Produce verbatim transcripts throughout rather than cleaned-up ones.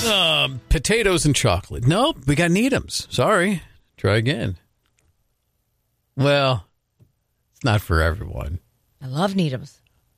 Um, potatoes and chocolate. Nope, we got Needham's. Sorry. Try again. Well, it's not for everyone. I love Needham's.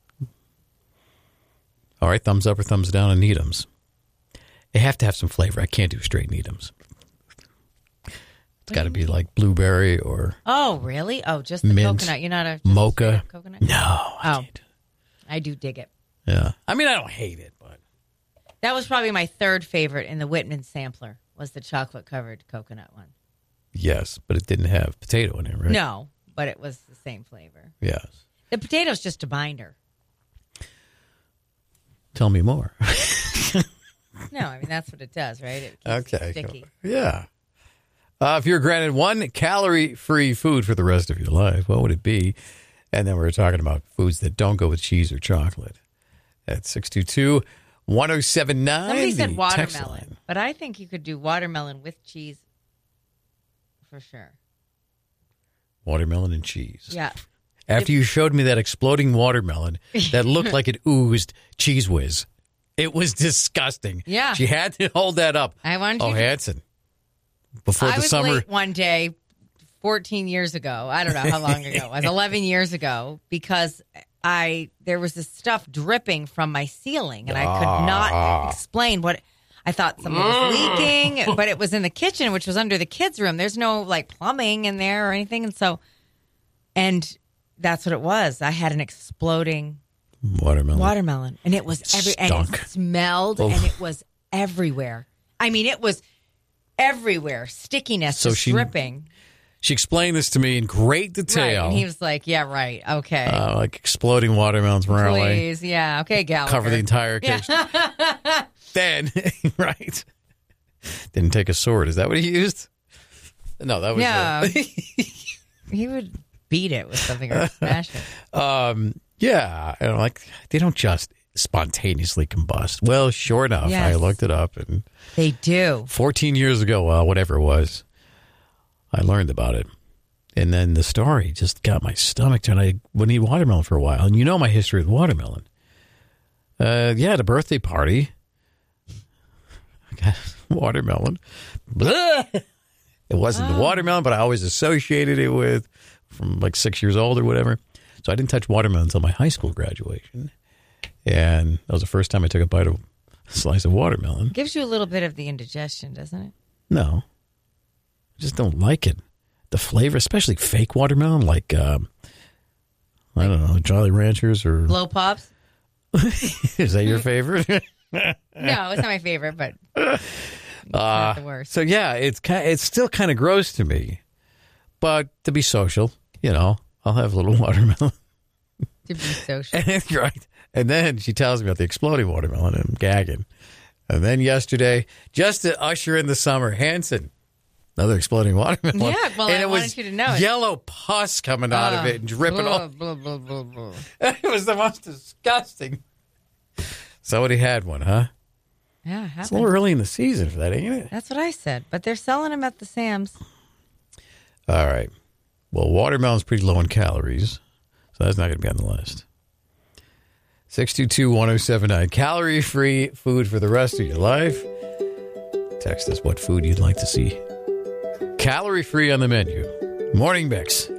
All right, thumbs up or thumbs down on Needham's. They have to have some flavor. I can't do straight Needham's. It's got to be like blueberry or Oh, really? Oh, just the mint, coconut. You're not a just mocha. a coconut? No, I Oh. can't. I do dig it. Yeah. I mean, I don't hate it, but That was probably my third favorite in the Whitman sampler, was the chocolate-covered coconut one. yes, but it didn't have potato in it, right? No, but it was the same flavor. Yes. The potato's just a binder. Tell me more. No, I mean, that's what it does, right? It keeps Okay. it sticky. Yeah. Uh, if you're granted one calorie-free food for the rest of your life, what would it be? And then we were talking about foods that don't go with cheese or chocolate. At six two two, one oh seven nine. Somebody said the text watermelon, line. but I think you could do watermelon with cheese for sure. Watermelon and cheese. Yeah. After you showed me that exploding watermelon that looked like it oozed Cheese Whiz. It was disgusting. Yeah. She had to hold that up. I wanted Oh, you to- Hanson. Before I the was summer. late one day, fourteen years ago. I don't know how long ago it was, eleven years ago, because I there was this stuff dripping from my ceiling, and I could Ah. not explain what. I thought something was leaking, but it was in the kitchen, which was under the kids' room. There's no like plumbing in there or anything, and so, and that's what it was. I had an exploding Watermelon. watermelon, and it was every and Stunk. it smelled, Oof. and it was everywhere. I mean, it was everywhere, stickiness, So just she- dripping. She explained this to me in great Right, detail. and he was like, "Yeah, right, okay, uh, like exploding watermelons from L A. please, yeah, okay, Gallagher." Cover the entire kitchen. Then, right. Didn't take a sword. Is that what he used? No, that was Yeah. uh, He would beat it with something or smash it. um, yeah. And like they don't just spontaneously combust. Well, sure enough, I Yes. looked it up, and They do. fourteen years ago, uh, whatever it was, I learned about it. And then the story just got my stomach turned. I wouldn't eat watermelon for a while. And you know my history with watermelon. Uh, yeah, at a birthday party, I got watermelon. Blah! It wasn't the watermelon, but I always associated it with from like six years old or whatever. So I didn't touch watermelon until my high school graduation. And that was the first time I took a bite of a slice of watermelon. Gives you a little bit of the indigestion, doesn't it? No. I just don't like it. The flavor, especially fake watermelon, like, um, I don't know, Jolly Ranchers or... Blow pops? Is that your favorite? No, it's not my favorite, but it's not the worst. So, yeah, it's kind it's still kind of gross to me. But to be social, you know, I'll have a little watermelon. To be social. Right. And then she tells me about the exploding watermelon, and I'm gagging. And then yesterday, just to usher in the summer, Hanson, another exploding watermelon. Yeah, well, and I it wanted was you to know it. yellow pus coming out of it and dripping blah, off. blah, blah, blah, blah. It was the most disgusting. Somebody had one, huh? Yeah, it It's a little happened. early in the season for that, ain't it? That's what I said. But they're selling them at the Sam's. All right. Well, watermelon's pretty low in calories, so that's not going to be on the list. six two two, one oh seven nine. Calorie-free food for the rest of your life. Text us what food you'd like to see calorie-free on the menu. Morning Mix.